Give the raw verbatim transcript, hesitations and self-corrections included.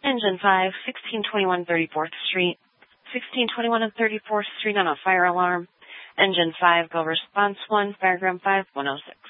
Engine five, sixteen twenty-one thirty-fourth Street. sixteen twenty-one and thirty-fourth Street on a fire alarm. Engine five, go response one, Firegram five, one oh six.